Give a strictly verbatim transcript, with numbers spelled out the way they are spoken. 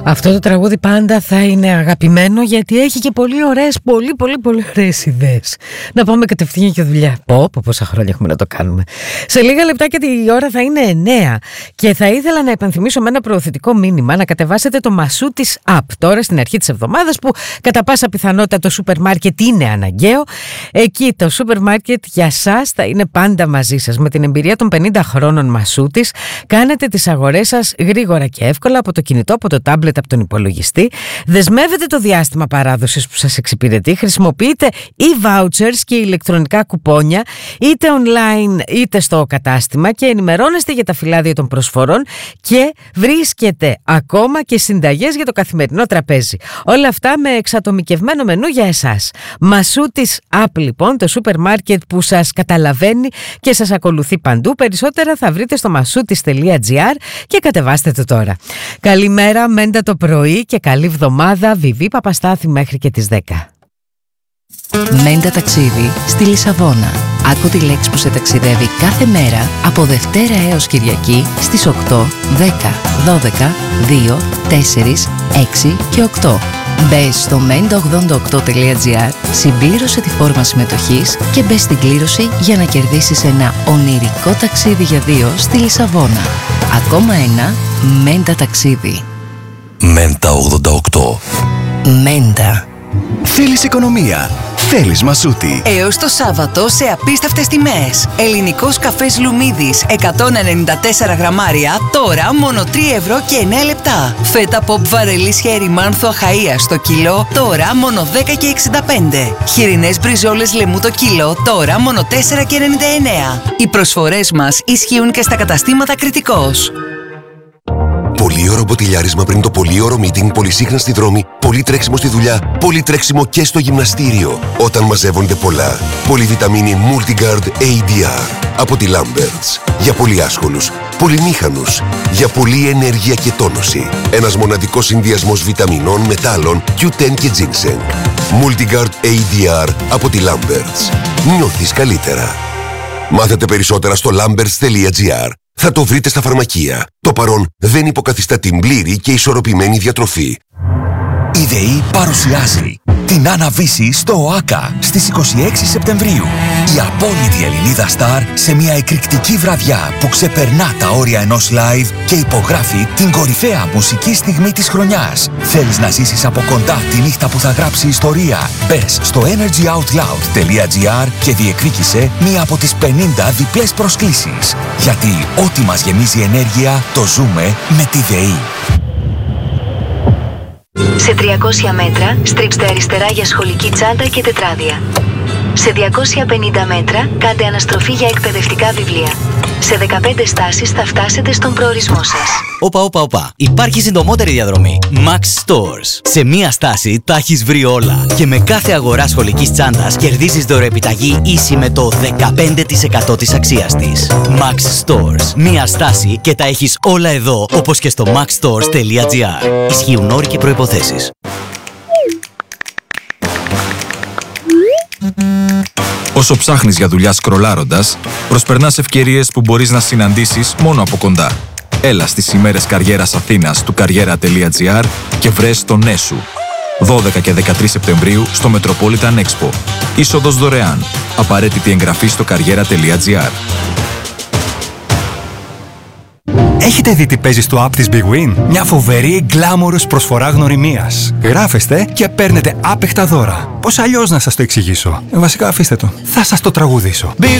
Αυτό το τραγούδι πάντα θα είναι αγαπημένο, γιατί έχει και πολύ ωραίες, πολύ πολύ πολύ ωραίες ιδέες. Να πάμε κατευθείαν για δουλειά. Πω, πω πόσα χρόνια έχουμε να το κάνουμε. Σε λίγα λεπτάκια η ώρα θα είναι εννέα και θα ήθελα να υπενθυμίσω με ένα προωθητικό μήνυμα να κατεβάσετε το Μασούτης App τώρα στην αρχή της εβδομάδας, που κατά πάσα πιθανότητα το σούπερ μάρκετ είναι αναγκαίο. Εκεί το σούπερ μάρκετ για σας θα είναι πάντα μαζί σας. Με την εμπειρία των πενήντα χρόνων Μασούτης κάνετε τις αγορές σας γρήγορα και εύκολα από το κινητό, από το τάμπλετ, από τον υπολογιστή. Δεσμεύετε το διάστημα παράδοσης που σας εξυπηρετεί. Χρησιμοποιείτε e-vouchers και ηλεκτρονικά κουπόνια είτε online είτε στο κατάστημα και ενημερώνεστε για τα φυλάδια των προσφορών και βρίσκετε ακόμα και συνταγές για το καθημερινό τραπέζι. Όλα αυτά με εξατομικευμένο μενού για εσάς. Μασούτης App λοιπόν, το σούπερ μάρκετ που σας καταλαβαίνει και σας ακολουθεί παντού. Περισσότερα θα βρείτε στο μασούτης τελεία τζι άρ και κατεβάστε το τώρα. Καλημέρα, Μέντα το πρωί και καλή εβδομάδα. Βιβί Παπαστάθη μέχρι και τις δέκα. Μέντα ταξίδι στη Λισαβόνα. Άκου τη λέξη που σε ταξιδεύει κάθε μέρα από Δευτέρα έως Κυριακή στις οκτώ, δέκα, δώδεκα, δύο, τέσσερα, έξι και οκτώ. Μπες στο μέντα ογδόντα οκτώ τελεία τζι άρ, συμπλήρωσε τη φόρμα συμμετοχής και μπες στην κλήρωση για να κερδίσεις ένα ονειρικό ταξίδι για δύο στη Λισαβόνα. Ακόμα ένα Μέντα ταξίδι. Μέντα ογδόντα οκτώ. Μέντα. Θέλεις οικονομία? Θέλεις Μασούτη. Έως το Σάββατο σε απίστευτες τιμές. Ελληνικός καφές Λουμίδης εκατόν ενενήντα τέσσερα γραμμάρια, τώρα μόνο τρία ευρώ και εννέα λεπτά. Φέτα ποπ βαρελής χέρι μάνθου Αχαΐας στο κιλό, τώρα μόνο δέκα και εξήντα πέντε. Χοιρινές μπριζόλες λεμού το κιλό, τώρα μόνο τέσσερα και ενενήντα εννέα. Οι προσφορές μας ισχύουν και στα καταστήματα Κρητικός. Πολύωρο μποτιλιάρισμα πριν το πολύωρο meeting, πολυσύχνα στη δρόμη, πολύ τρέξιμο στη δουλειά, πολύ τρέξιμο και στο γυμναστήριο. Όταν μαζεύονται πολλά. Πολυβιταμίνη Multigard έι ντι αρ από τη Lamberts. Για πολύ άσχολους, πολυμήχανους, για πολλή ενέργεια και τόνωση. Ένας μοναδικός συνδυασμός βιταμινών, μετάλλων, κιου τεν και ginseng. Multigard έι ντι αρ από τη Lamberts. Νιώθεις καλύτερα. Μάθετε περισσότερα στο lamberts τελεία τζι άρ. Θα το βρείτε στα φαρμακεία. Το παρόν δεν υποκαθιστά την πλήρη και ισορροπημένη διατροφή. Η ΔΕΗ παρουσιάζει την Αναβίση στο ΟΑΚΑ στις είκοσι έξι Σεπτεμβρίου. Η απόλυτη Ελληνίδα στάρ σε μια εκρηκτική βραδιά που ξεπερνά τα όρια ενός live και υπογράφει την κορυφαία μουσική στιγμή της χρονιάς. Θέλεις να ζήσεις από κοντά τη νύχτα που θα γράψει ιστορία? Μπες στο energy out loud τελεία τζι άρ και διεκδίκησε μία από τις πενήντα διπλές προσκλήσεις. Γιατί ό,τι μας γεμίζει ενέργεια το ζούμε με τη ΔΕΗ. Σε τριακόσια μέτρα στρίψτε αριστερά για σχολική τσάντα και τετράδια. Σε διακόσια πενήντα μέτρα κάντε αναστροφή για εκπαιδευτικά βιβλία. Σε δεκαπέντε στάσεις θα φτάσετε στον προορισμό σας. Όπα, όπα, όπα. Υπάρχει συντομότερη διαδρομή. Max Stores. Σε μία στάση τα έχεις βρει όλα. Και με κάθε αγορά σχολικής τσάντας κερδίζεις δωρεοεπιταγή ίση με το δεκαπέντε τοις εκατό της αξίας της. Max Stores. Μία στάση και τα έχεις όλα εδώ, όπως και στο max stores τελεία τζι άρ. Ισχύουν όροι και προϋποθέσεις. Όσο ψάχνεις για δουλειά σκρολάροντας, προσπερνάς ευκαιρίες που μπορείς να συναντήσεις μόνο από κοντά. Έλα στις ημέρες καριέρας Αθήνας του καριέρα τελεία τζι άρ και βρες το ναι σου. δώδεκα και δεκατρείς Σεπτεμβρίου στο Metropolitan Expo. Είσοδος δωρεάν. Απαραίτητη εγγραφή στο καριέρα τελεία τζι άρ. Έχετε δει τι παίζει στο app της Big Win? Μια φοβερή γκλάμορος προσφορά γνωριμίας. Γράφεστε και παίρνετε άπεχτα δώρα. Πώς αλλιώς να σας το εξηγήσω? Ε, βασικά αφήστε το. Θα σας το τραγουδήσω.